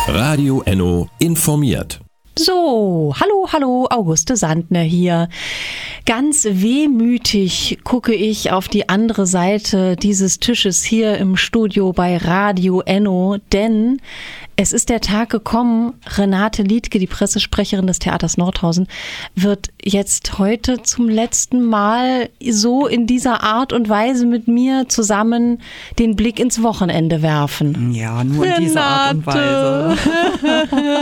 Radio Enno informiert. So, hallo, Auguste Sandner hier. Ganz wehmütig gucke ich auf die andere Seite dieses Tisches hier im Studio bei Radio Enno, denn es ist der Tag gekommen, Renate Liedtke, die Pressesprecherin des Theaters Nordhausen, wird jetzt heute zum letzten Mal so in dieser Art und Weise mit mir zusammen den Blick ins Wochenende werfen. Ja, nur in dieser Art und Weise.